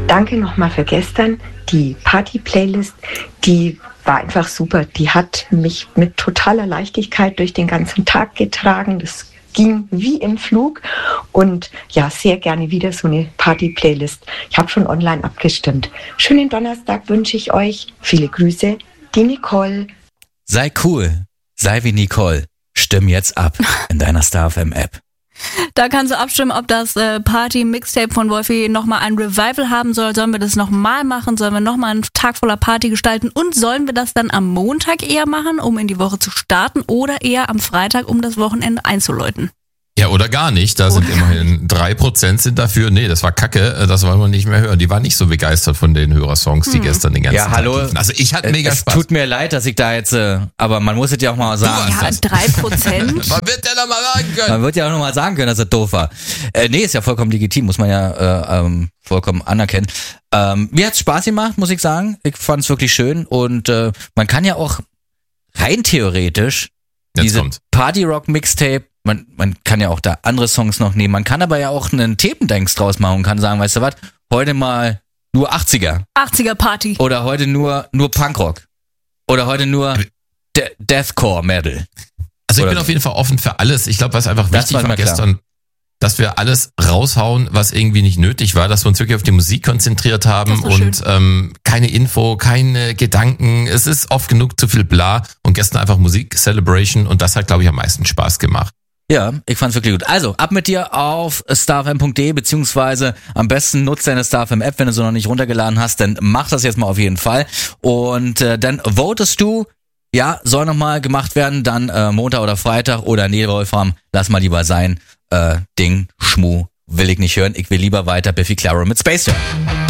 Danke nochmal für gestern. Die Party-Playlist, die war einfach super. Die hat mich mit totaler Leichtigkeit durch den ganzen Tag getragen. Das ging wie im Flug. Und ja, sehr gerne wieder so eine Party-Playlist. Ich habe schon online abgestimmt. Schönen Donnerstag wünsche ich euch. Viele Grüße, die Nicole. Sei cool. Sei wie Nicole. Stimm jetzt ab in deiner Star FM App. Da kannst du abstimmen, ob das Party-Mixtape von Wolfi nochmal ein Revival haben soll. Sollen wir das nochmal machen? Sollen wir nochmal einen Tag voller Party gestalten? Und sollen wir das dann am Montag eher machen, um in die Woche zu starten? Oder eher am Freitag, um das Wochenende einzuläuten? Ja, oder gar nicht. Da sind immerhin 3% sind dafür. Nee, das war Kacke. Das wollen wir nicht mehr hören. Die waren nicht so begeistert von den Hörersongs, die gestern den ganzen Tag liefen. Also ich hatte mega Spaß. Tut mir leid, dass ich da jetzt, aber man muss es ja auch mal sagen. Ja, 3%. Man wird ja noch mal sagen können. Man wird ja auch noch mal sagen können, dass es doof war. Nee, ist ja vollkommen legitim, muss man ja vollkommen anerkennen. Mir hat's Spaß gemacht, muss ich sagen. Ich fand's wirklich schön und man kann ja auch rein theoretisch diese Party-Rock-Mixtape, man kann ja auch da andere Songs noch nehmen, man kann aber ja auch einen Themendenks draus machen und kann sagen, weißt du was, heute mal nur 80er. 80er Party. Oder heute nur Punkrock. Oder heute nur Deathcore Metal. Also ich bin auf jeden Fall offen für alles. Ich glaube, was einfach wichtig war gestern, dass wir alles raushauen, was irgendwie nicht nötig war, dass wir uns wirklich auf die Musik konzentriert haben und keine Info, keine Gedanken. Es ist oft genug zu viel bla und gestern einfach Musik-Celebration und das hat, glaube ich, am meisten Spaß gemacht. Ja, ich fand's wirklich gut. Also, ab mit dir auf starfm.de, beziehungsweise am besten nutzt deine StarFM-App, wenn du sie noch nicht runtergeladen hast, dann mach das jetzt mal auf jeden Fall. Und dann votest du, ja, soll nochmal gemacht werden, dann Montag oder Freitag oder nee, Wolfram, lass mal lieber sein. Ding, Schmu, will ich nicht hören. Ich will lieber weiter Biffy Clyro mit Space hören.